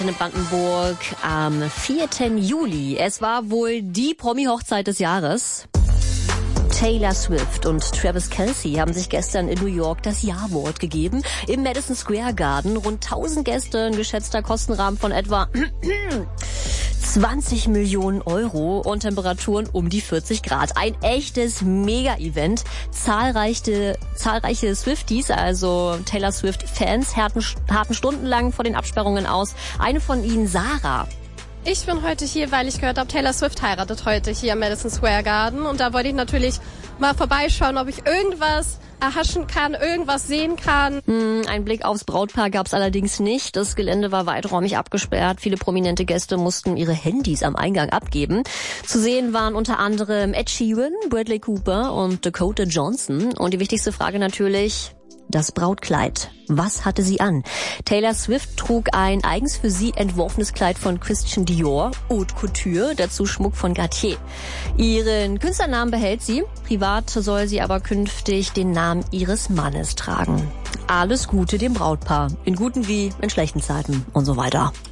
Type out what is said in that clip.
In Brandenburg am 4. Juli. Es war wohl die Promi-Hochzeit des Jahres. Taylor Swift und Travis Kelce haben sich gestern in New York das Ja-Wort gegeben. Im Madison Square Garden rund 1000 Gäste, ein geschätzter Kostenrahmen von etwa 20 Millionen Euro und Temperaturen um die 40 Grad. Ein echtes Mega-Event. Zahlreiche Swifties, also Taylor Swift-Fans, harten stundenlang vor den Absperrungen aus. Eine von ihnen, Sarah. Ich bin heute hier, weil ich gehört habe, Taylor Swift heiratet heute hier am Madison Square Garden. Und da wollte ich natürlich mal vorbeischauen, ob ich irgendwas erhaschen kann, irgendwas sehen kann. Ein Blick aufs Brautpaar gab's allerdings nicht. Das Gelände war weiträumig abgesperrt. Viele prominente Gäste mussten ihre Handys am Eingang abgeben. Zu sehen waren unter anderem Ed Sheeran, Bradley Cooper und Dakota Johnson. Und die wichtigste Frage natürlich: das Brautkleid. Was hatte sie an? Taylor Swift trug ein eigens für sie entworfenes Kleid von Christian Dior, Haute Couture, dazu Schmuck von Cartier. Ihren Künstlernamen behält sie, privat soll sie aber künftig den Namen ihres Mannes tragen. Alles Gute dem Brautpaar, in guten wie in schlechten Zeiten und so weiter.